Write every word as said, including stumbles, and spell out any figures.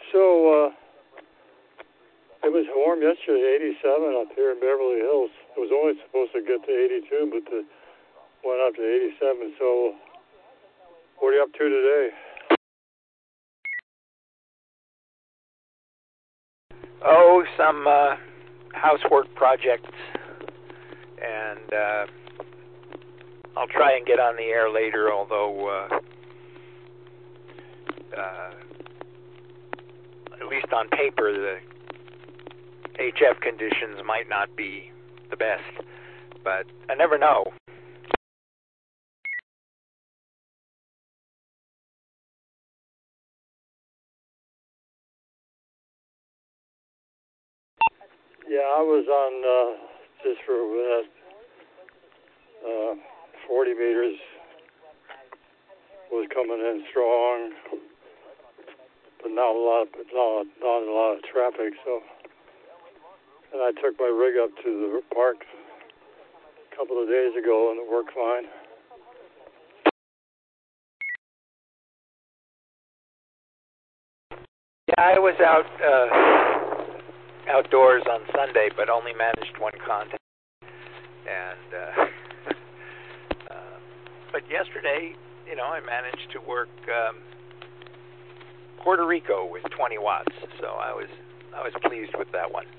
So, uh, it was warm yesterday, eighty-seven up here in Beverly Hills. It was only supposed to get to eighty-two, but it went up to eighty-seven. So, what are you up to today? Oh, some uh, housework projects, and uh, I'll try and get on the air later, although uh, uh, at least on paper, the H F conditions might not be the best, but I never know. Yeah, I was on uh, just for a minute, uh, forty meters was coming in strong, but not a lot, but not, not a lot of traffic. So, and I took my rig up to the park a couple of days ago, and it worked fine. Yeah, I was out uh, outdoors on Sunday, but only managed one contact. And uh, uh, but yesterday, you know, I managed to work um, Puerto Rico with twenty watts, so I was I was pleased with that one.